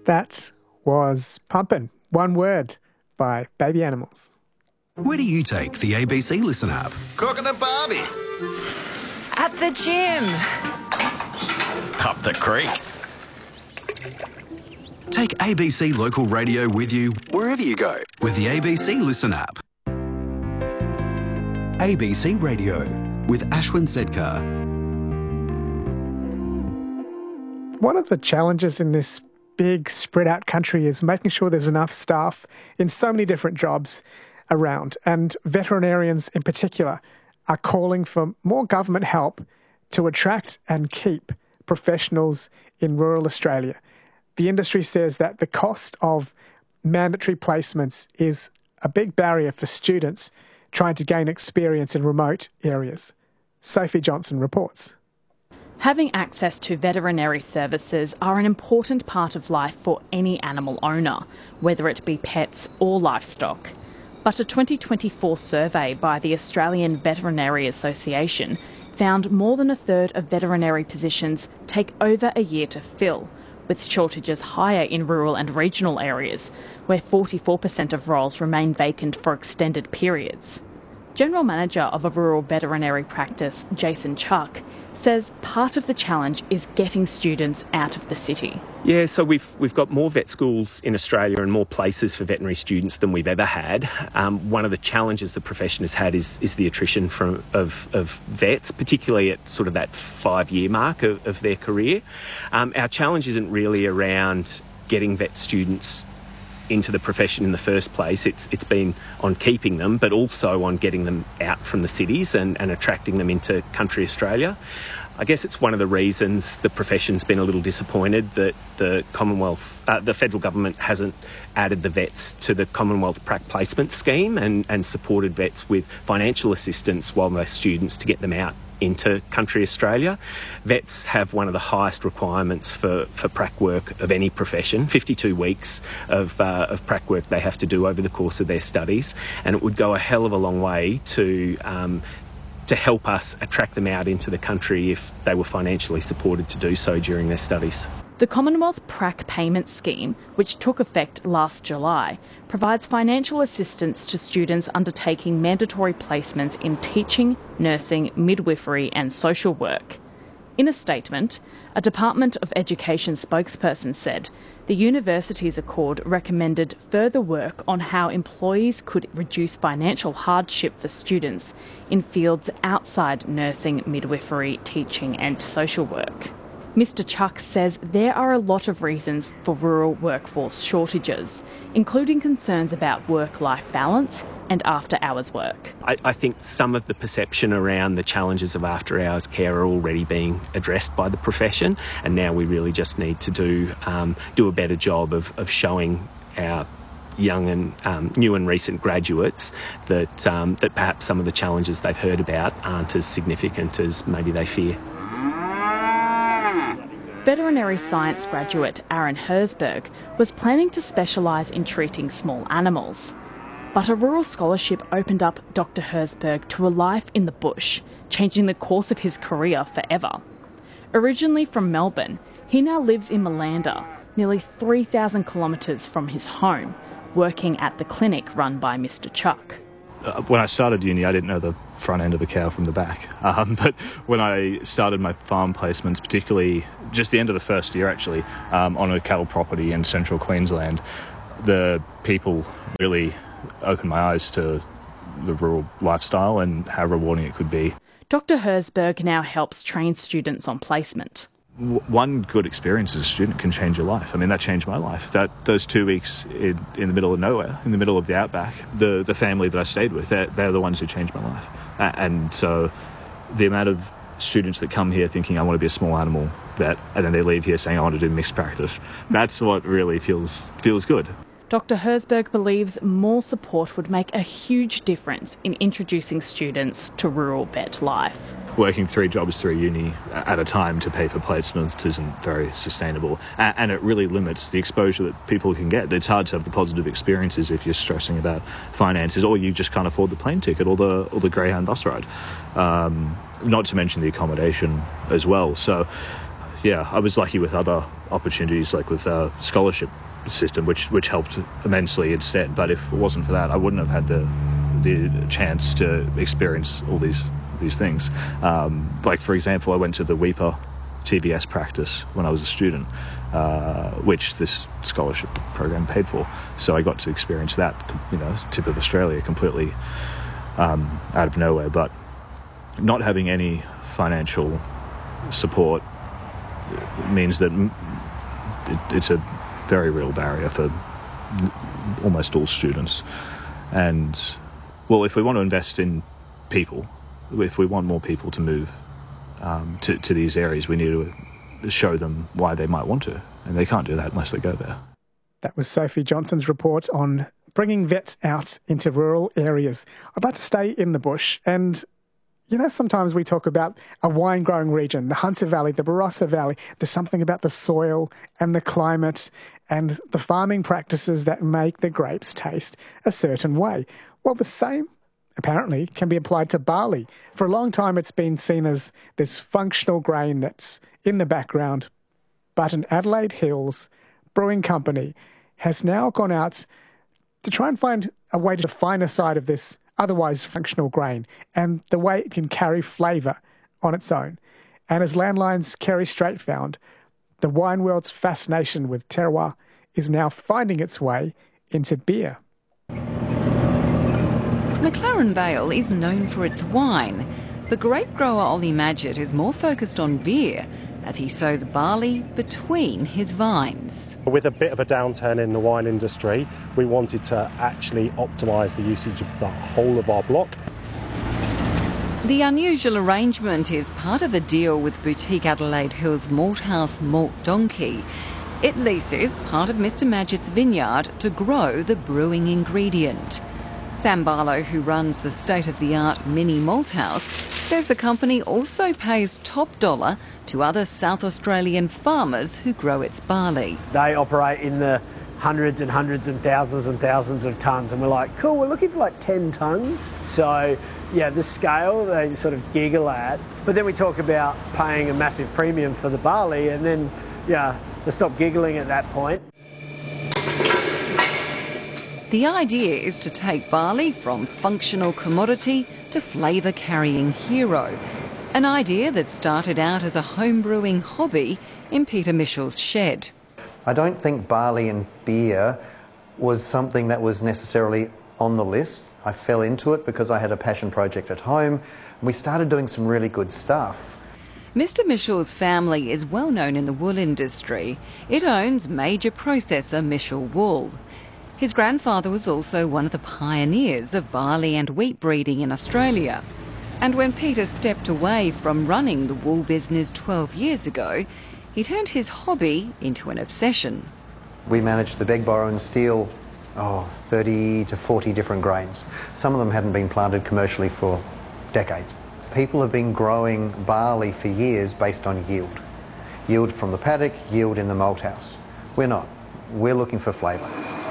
That was Pumpin', one word, by Baby Animals. Where do you take the ABC Listen app? Cooking at Barbie. At the gym. Up the creek. Take ABC Local Radio with you wherever you go with the ABC Listen app. ABC Radio with Ashwin Sedkar. One of the challenges in this big spread out country is making sure there's enough staff in so many different jobs around, and veterinarians in particular are calling for more government help to attract and keep professionals in rural Australia. The industry says that the cost of mandatory placements is a big barrier for students trying to gain experience in remote areas. Sophie Johnson reports. Having access to veterinary services are an important part of life for any animal owner, whether it be pets or livestock. But a 2024 survey by the Australian Veterinary Association found more than a third of veterinary positions take over a year to fill, with shortages higher in rural and regional areas, where 44% of roles remain vacant for extended periods. General Manager of a rural veterinary practice, Jason Chuck, says part of the challenge is getting students out of the city. Yeah, so we've got more vet schools in Australia and more places for veterinary students than we've ever had. One of the challenges the profession has had is the attrition of vets, particularly at sort of that 5-year mark of their career. Our challenge isn't really around getting vet students into the profession in the first place. It's been on keeping them, but also on getting them out from the cities and attracting them into country Australia. I guess it's one of the reasons the profession's been a little disappointed that the federal government hasn't added the vets to the Commonwealth Prac Placement Scheme and supported vets with financial assistance while they're students to get them out into country Australia. Vets have one of the highest requirements for prac work of any profession, 52 weeks of prac work they have to do over the course of their studies, and it would go a hell of a long way to help us attract them out into the country if they were financially supported to do so during their studies. The Commonwealth Prac Payment Scheme, which took effect last July, provides financial assistance to students undertaking mandatory placements in teaching, nursing, midwifery and social work. In a statement, a Department of Education spokesperson said the Universities Accord recommended further work on how employees could reduce financial hardship for students in fields outside nursing, midwifery, teaching and social work. Mr Chuck says there are a lot of reasons for rural workforce shortages, including concerns about work-life balance and after-hours work. I think some of the perception around the challenges of after-hours care are already being addressed by the profession, and now we really just need to do a better job of showing our young and new and recent graduates that perhaps some of the challenges they've heard about aren't as significant as maybe they fear. Veterinary science graduate Aaron Herzberg was planning to specialise in treating small animals. But a rural scholarship opened up Dr. Herzberg to a life in the bush, changing the course of his career forever. Originally from Melbourne, he now lives in Malanda, nearly 3,000 kilometres from his home, working at the clinic run by Mr. Chuck. When I started uni, I didn't know the front end of a cow from the back. But when I started my farm placements, particularly just the end of the first year actually, on a cattle property in central Queensland, the people really opened my eyes to the rural lifestyle and how rewarding it could be. Dr. Herzberg now helps train students on placement. One good experience as a student can change your life. I mean, that changed my life. Those 2 weeks in the middle of nowhere, in the middle of the outback, the family that I stayed with, they're the ones who changed my life. And so the amount of students that come here thinking, I want to be a small animal vet, and then they leave here saying, I want to do mixed practice, that's what really feels good. Dr. Herzberg believes more support would make a huge difference in introducing students to rural vet life. Working 3 jobs through uni at a time to pay for placements isn't very sustainable, and it really limits the exposure that people can get. It's hard to have the positive experiences if you're stressing about finances, or you just can't afford the plane ticket or the Greyhound bus ride, not to mention the accommodation as well. So yeah, I was lucky with other opportunities like with our scholarship system, which helped immensely instead. But if it wasn't for that, I wouldn't have had the chance to experience all these things. Like, for example, I went to the Weipa TVS practice when I was a student, which this scholarship program paid for. So I got to experience that, tip of Australia, completely out of nowhere. But not having any financial support means that it's a very real barrier for almost all students. And, well, if we want to invest in people, if we want more people to move to these areas, we need to show them why they might want to, and they can't do that unless they go there. That was Sophie Johnson's report on bringing vets out into rural areas. I'd like to stay in the bush, and sometimes we talk about a wine-growing region, the Hunter Valley, the Barossa Valley. There's something about the soil and the climate and the farming practices that make the grapes taste a certain way. Well, the same, apparently, can be applied to barley. For a long time, it's been seen as this functional grain that's in the background. But an Adelaide Hills brewing company has now gone out to try and find a way to define a side of this otherwise functional grain and the way it can carry flavour on its own. And as Landline's Kerry Strait found, the wine world's fascination with terroir is now finding its way into beer. McLaren Vale is known for its wine. The grape grower Ollie Madgett is more focused on beer as he sows barley between his vines. With a bit of a downturn in the wine industry, we wanted to actually optimise the usage of the whole of our block. The unusual arrangement is part of a deal with boutique Adelaide Hills malthouse Malt Donkey. It leases part of Mr Madgett's vineyard to grow the brewing ingredient. Sam Barlow, who runs the state-of-the-art mini malthouse, says the company also pays top dollar to other South Australian farmers who grow its barley. They operate in the hundreds and thousands of tonnes, and we're like, cool, we're looking for like 10 tonnes. So, yeah, the scale they sort of giggle at. But then we talk about paying a massive premium for the barley, and then, yeah, they stop giggling at that point. The idea is to take barley from functional commodity to flavour-carrying hero, an idea that started out as a home-brewing hobby in Peter Mitchell's shed. I don't think barley and beer was something that was necessarily on the list. I fell into it because I had a passion project at home, and we started doing some really good stuff. Mr Mitchell's family is well known in the wool industry. It owns major processor Mitchell Wool. His grandfather was also one of the pioneers of barley and wheat breeding in Australia. And when Peter stepped away from running the wool business 12 years ago, he turned his hobby into an obsession. We managed to beg, borrow and steal 30 to 40 different grains. Some of them hadn't been planted commercially for decades. People have been growing barley for years based on yield. Yield from the paddock, yield in the malt house. We're not. We're looking for flavour.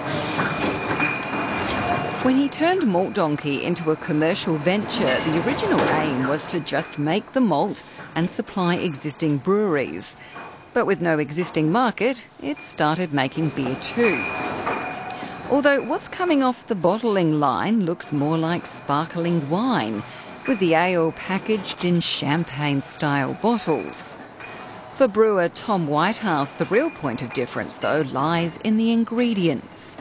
When he turned Malt Donkey into a commercial venture, the original aim was to just make the malt and supply existing breweries. But with no existing market, it started making beer too. Although what's coming off the bottling line looks more like sparkling wine, with the ale packaged in champagne-style bottles. For brewer Tom Whitehouse, the real point of difference, though, lies in the ingredients.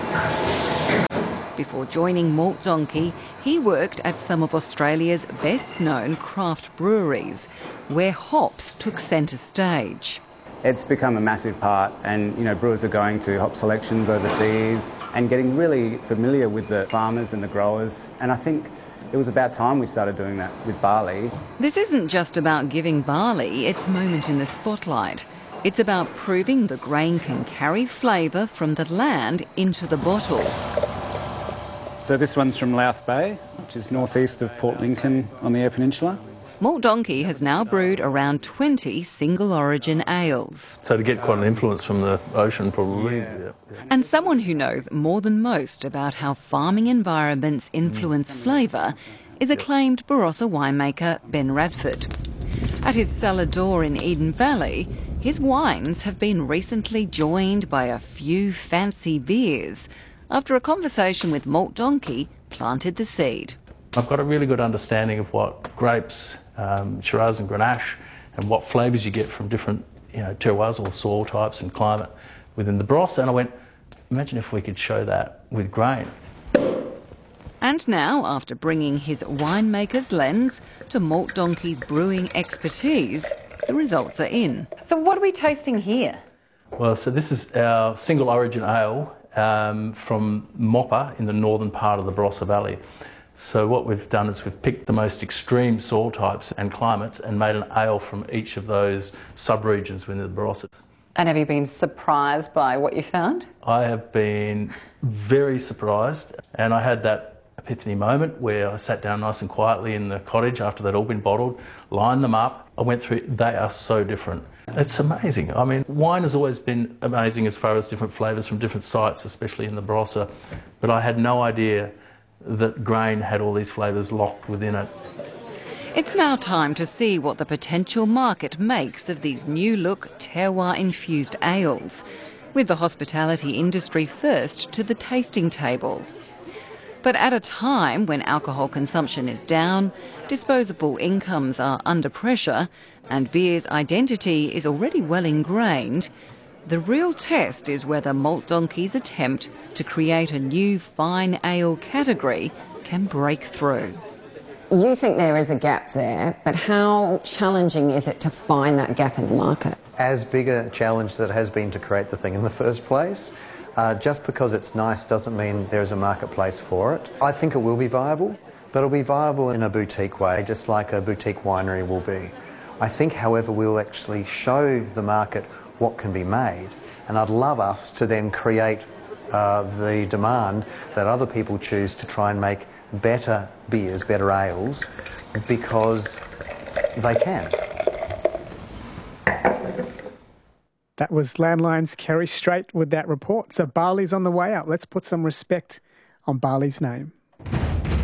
Before joining Malt Donkey, he worked at some of Australia's best-known craft breweries, where hops took centre stage. It's become a massive part, and brewers are going to hop selections overseas and getting really familiar with the farmers and the growers, and I think it was about time we started doing that with barley. This isn't just about giving barley its moment in the spotlight. It's about proving the grain can carry flavour from the land into the bottle. So this one's from Louth Bay, which is northeast of Port Lincoln on the Eyre Peninsula. Malt Donkey has now brewed around 20 single-origin ales. So to get quite an influence from the ocean, probably. Yeah. And someone who knows more than most about how farming environments influence flavour is acclaimed Barossa winemaker Ben Radford. At his cellar door in Eden Valley, His wines have been recently joined by a few fancy beers after a conversation with Malt Donkey planted the seed. I've got a really good understanding of what grapes, Shiraz and Grenache, and what flavours you get from different terroirs or soil types and climate within the Barossa. And I went, imagine if we could show that with grain. And now, after bringing his winemaker's lens to Malt Donkey's brewing expertise, the results are in. So what are we tasting here? Well, so this is our single origin ale from Moppa in the northern part of the Barossa Valley. So what we've done is we've picked the most extreme soil types and climates and made an ale from each of those sub-regions within the Barossa. And have you been surprised by what you found? I have been very surprised, and I had that epiphany moment where I sat down nice and quietly in the cottage after they'd all been bottled, lined them up. I went through, they are so different. It's amazing. I mean, wine has always been amazing as far as different flavours from different sites, especially in the Barossa, but I had no idea that grain had all these flavours locked within it. It's now time to see what the potential market makes of these new-look terroir-infused ales, with the hospitality industry first to the tasting table. But at a time when alcohol consumption is down, disposable incomes are under pressure, and beer's identity is already well ingrained, the real test is whether Malt Donkey's attempt to create a new fine ale category can break through. You think there is a gap there, but how challenging is it to find that gap in the market? As big a challenge that has been to create the thing in the first place. Just because it's nice doesn't mean there is a marketplace for it. I think it will be viable, but it'll be viable in a boutique way, just like a boutique winery will be. I think, however, we'll actually show the market what can be made, and I'd love us to then create the demand that other people choose to try and make better beers, better ales, because they can. That was Landline's Kerry Strait with that report. So barley's on the way out. Let's put some respect on barley's name.